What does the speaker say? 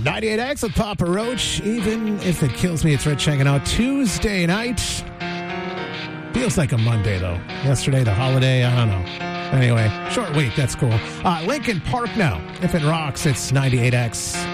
98X with Papa Roach. Even if it kills me, it's Rich hanging out Tuesday night. Feels like a Monday, though. Yesterday, the holiday, I don't know. Anyway, short week, that's cool. Lincoln Park now. If it rocks, it's 98X.